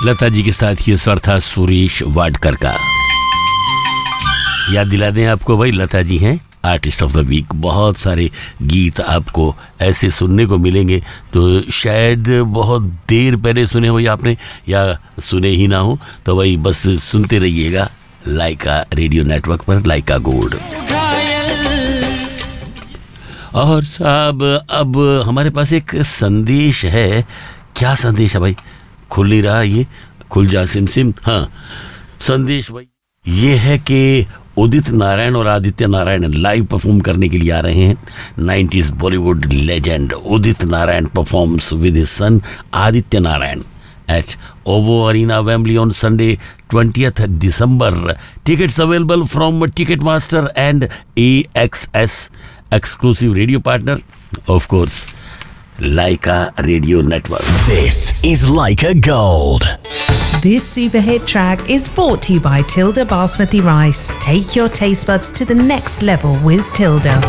लता जी के साथ ये स्वर था सुरेश वाडकर का। याद दिला दें आपको भाई, लता जी हैं आर्टिस्ट ऑफ द वीक। बहुत सारे गीत आपको ऐसे सुनने को मिलेंगे तो शायद बहुत देर पहले सुने हो या आपने, या सुने ही ना हो, तो भाई बस सुनते रहिएगा लाइका रेडियो नेटवर्क पर, लाइका गोल्ड। और साहब अब हमारे पास एक संदेश है। क्या संदेश है भाई? खुल नहीं रहा, ये खुल जा सिम सिम। हाँ, संदेश भाई ये है कि उदित नारायण और आदित्य नारायण लाइव परफॉर्म करने के लिए आ रहे हैं। 90s Bollywood legend Udit Narayan performs with his son Aditya Narayan at OVO Arena, Wembley on Sunday, 20th December. Tickets available from Ticketmaster and AXS, exclusive radio partner, of course, Laika Radio Network. This is Laika Gold. This super hit track is brought to you by Tilda Basmati Rice. Take your taste buds to the next level with Tilda.